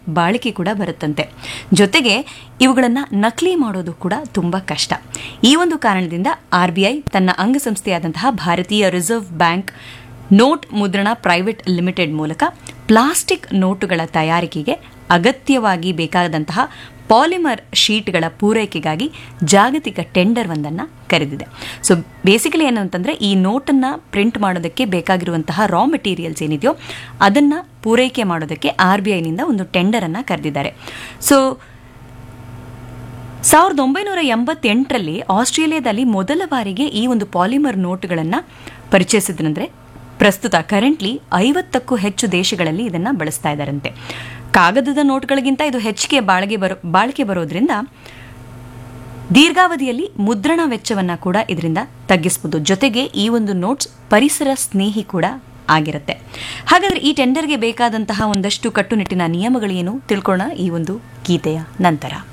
ಬಾಳಿಕೆ ಕೂಡ ಬರುತ್ತಂತೆ. ಜೊತೆಗೆ ಇವುಗಳನ್ನು ನಕಲಿ ಮಾಡೋದು ಕೂಡ ತುಂಬ ಕಷ್ಟ. ಈ ಒಂದು ಕಾರಣದಿಂದ RBI ತನ್ನ ಅಂಗಸಂಸ್ಥೆಯಾದಂತಹ ಭಾರತೀಯ ರಿಸರ್ವ್ ಬ್ಯಾಂಕ್ ನೋಟ್ ಮುದ್ರಣ ಪ್ರೈವೇಟ್ ಲಿಮಿಟೆಡ್ ಮೂಲಕ ಪ್ಲಾಸ್ಟಿಕ್ ನೋಟುಗಳ ತಯಾರಿಕೆಗೆ ಅಗತ್ಯವಾಗಿ ಬೇಕಾದಂತಹ ಪಾಲಿಮರ್ ಶೀಟ್ಗಳ ಪೂರೈಕೆಗಾಗಿ ಜಾಗತಿಕ ಟೆಂಡರ್ ಒಂದನ್ನು ಕರೆದಿದೆ. ಸೊ ಬೇಸಿಕಲಿ ಏನು ಅಂತಂದರೆ, ಈ ನೋಟನ್ನು ಪ್ರಿಂಟ್ ಮಾಡೋದಕ್ಕೆ ಬೇಕಾಗಿರುವಂತಹ ರಾ ಮೆಟೀರಿಯಲ್ಸ್ ಏನಿದೆಯೋ ಅದನ್ನು ಪೂರೈಕೆ ಮಾಡೋದಕ್ಕೆ RBIನಿಂದ ಒಂದು ಟೆಂಡರನ್ನು ಕರೆದಿದ್ದಾರೆ. ಸೊ 1988ರಲ್ಲಿ ಆಸ್ಟ್ರೇಲಿಯಾದಲ್ಲಿ ಮೊದಲ ಬಾರಿಗೆ ಈ ಒಂದು ಪಾಲಿಮರ್ ನೋಟುಗಳನ್ನು ಪರಿಚಯಿಸಿದ್ರಂದ್ರೆ, ಪ್ರಸ್ತುತ ಕರೆಂಟ್ಲಿ 50ಕ್ಕೂ ಹೆಚ್ಚು ದೇಶಗಳಲ್ಲಿ ಇದನ್ನು ಬಳಸ್ತಾ ಇದ್ದಾರಂತೆ. ಕಾಗದದ ನೋಟ್ಗಳಿಗಿಂತ ಇದು ಹೆಚ್ಚಿಗೆ ಬಾಳಿಕೆ ಬರೋದ್ರಿಂದ ದೀರ್ಘಾವಧಿಯಲ್ಲಿ ಮುದ್ರಣ ವೆಚ್ಚವನ್ನು ಕೂಡ ಇದರಿಂದ ತಗ್ಗಿಸಬಹುದು. ಜೊತೆಗೆ ಈ ಒಂದು ನೋಟ್ಸ್ ಪರಿಸರ ಸ್ನೇಹಿ ಕೂಡ ಆಗಿರುತ್ತೆ. ಹಾಗಾದರೆ ಈ ಟೆಂಡರ್ಗೆ ಬೇಕಾದಂತಹ ಒಂದಷ್ಟು ಕಟ್ಟುನಿಟ್ಟಿನ ನಿಯಮಗಳೇನು ತಿಳ್ಕೊಳ್ಳೋಣ ಈ ಒಂದು ಗೀತೆಯ ನಂತರ.